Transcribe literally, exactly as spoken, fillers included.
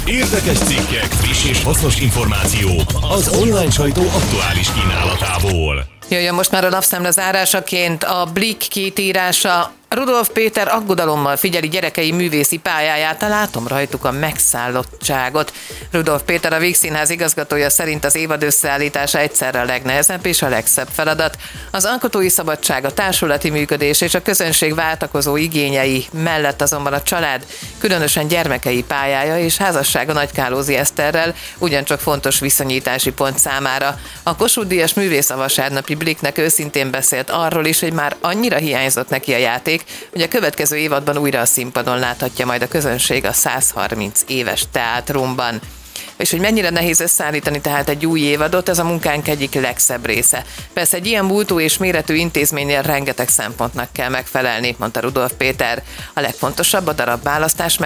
Érdekes cikkek, friss és hasznos információk az online sajtó aktuális kínálatából. Jöjjön most már a lapszemle zárásaként a Blick két írása. Rudolf Péter aggodalommal figyeli gyerekei művészi pályáját, látom rajtuk a megszállottságot. Rudolf Péter, a Vígszínház igazgatója szerint az évad összeállítása egyszerre a legnehezebb és a legszebb feladat. Az alkotói szabadság, a társulati működés és a közönség váltakozó igényei mellett azonban a család, különösen gyermekei pályája és házassága Nagykálózi Eszterrel ugyancsak fontos viszonyítási pont számára. A Kossuth-díjas művész a vasárnapi Blicknek őszintén beszélt arról is, hogy már annyira hiányzott neki a játék, hogy a következő évadban újra a színpadon láthatja majd a közönség a százharminc éves teátrumban. És hogy mennyire nehéz összeállítani tehát egy új évadot, ez a munkánk egyik legszebb része. Persze egy ilyen múltú és méretű intézménynél rengeteg szempontnak kell megfelelni, mondta Rudolf Péter. A legfontosabb a darabválasztás